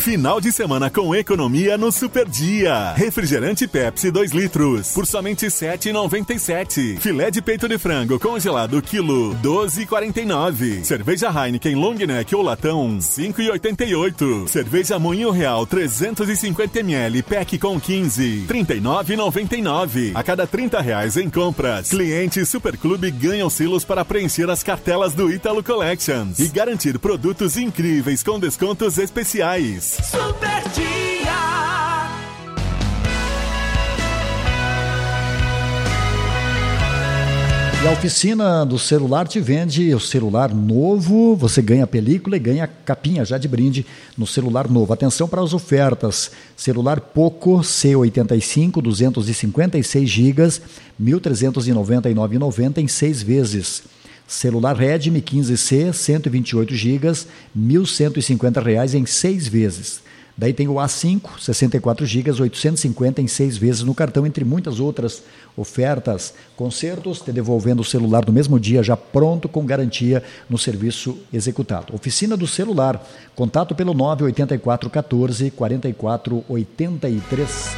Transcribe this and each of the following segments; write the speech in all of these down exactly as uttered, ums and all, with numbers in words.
Final de semana com economia no Super Dia. Refrigerante Pepsi dois litros por somente sete reais e noventa e sete centavos. Filé de peito de frango congelado quilo doze reais e quarenta e nove centavos. Cerveja Heineken Long Neck ou latão cinco reais e oitenta e oito centavos. Cerveja Moinho Real trezentos e cinquenta mililitros pack com quinze, trinta e nove reais e noventa e nove centavos. A cada trinta reais em compras, clientes Superclube ganham silos para preencher as cartelas do Ítalo Collections e garantir produtos incríveis com descontos especiais. Super Dia. E a oficina do celular te vende o celular novo, você ganha película e ganha capinha já de brinde no celular novo. Atenção para as ofertas, celular Poco C oitenta e cinco, duzentos e cinquenta e seis gigas, mil trezentos e noventa e nove reais e noventa centavos em seis vezes. Celular Redmi quinze C, cento e vinte e oito gigas, mil cento e cinquenta reais em seis vezes. Daí tem o A cinco, sessenta e quatro gigas, oitocentos e cinquenta em seis vezes no cartão, entre muitas outras ofertas. Concertos, te devolvendo o celular no mesmo dia, já pronto, com garantia no serviço executado. Oficina do celular, contato pelo nove oito quatro, um quatro, quatro quatro oito três.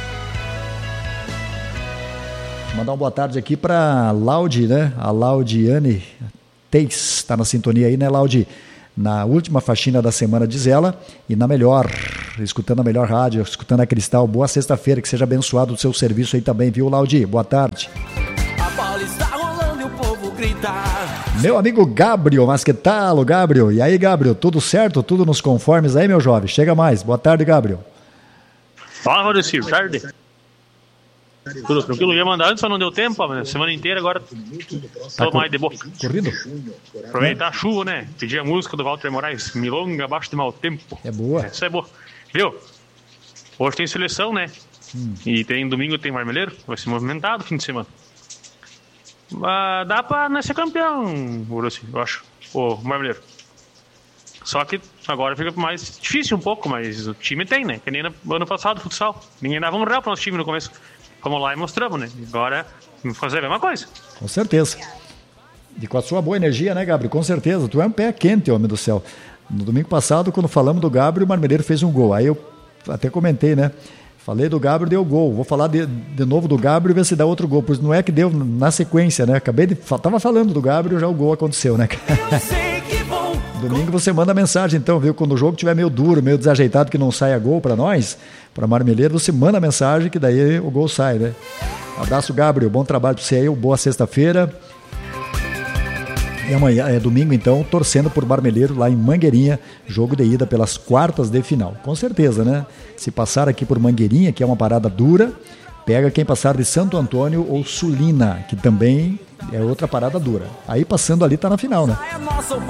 Vou mandar uma boa tarde aqui para Laudi, né? A Laudiane Teis está na sintonia aí, né, Laudi? Na última faxina da semana, diz ela, e na melhor, escutando a melhor rádio, escutando a Cristal. Boa sexta-feira, que seja abençoado o seu serviço aí também, viu, Laudi? Boa tarde. A bola está rolando e o povo grita. Meu amigo Gabriel, mas que tal, Gabriel? E aí, Gabriel, tudo certo? Tudo nos conformes aí, meu jovem? Chega mais. Boa tarde, Gabriel. Fala, Maurício, tarde. Tudo tranquilo, ia mandar antes, só não deu tempo, mas semana inteira agora tô tá mais de boa. Corrido? Aproveitar a chuva, né? Pedir a música do Walter Moraes, Milonga abaixo de mau tempo. É boa. Isso é boa. Viu? Hoje tem seleção, né? Hum. E tem domingo tem Marmeleiro, vai ser movimentado o fim de semana. Mas dá pra nós ser campeão, Maurício, eu acho, o Marmeleiro. Só que agora fica mais difícil um pouco, mas o time tem, né? Que nem no ano passado, futsal. Ninguém dava um real pro nosso time no começo. Fomos lá e mostramos, né? Agora vamos fazer a mesma coisa. Com certeza. E com a sua boa energia, né, Gabriel? Com certeza. Tu é um pé quente, homem do céu. No domingo passado, quando falamos do Gabriel, o Marmeleiro fez um gol. Aí eu até comentei, né? Falei do Gabriel, deu gol. Vou falar de, de novo do Gabriel e ver se dá outro gol. Pois não é que deu na sequência, né? Acabei de... Tava falando do Gabriel, já o gol aconteceu, né? Domingo você manda mensagem, então, viu? Quando o jogo estiver meio duro, meio desajeitado, que não saia gol para nós, para Marmeleiro, você manda mensagem que daí o gol sai, né? Abraço, Gabriel. Bom trabalho para você aí. Boa sexta-feira. E amanhã, é domingo, então, torcendo por Marmeleiro lá em Mangueirinha, jogo de ida pelas quartas de final. Com certeza, né? Se passar aqui por Mangueirinha, que é uma parada dura, pega quem passar de Santo Antônio ou Sulina, que também é outra parada dura. Aí passando ali tá na final, né?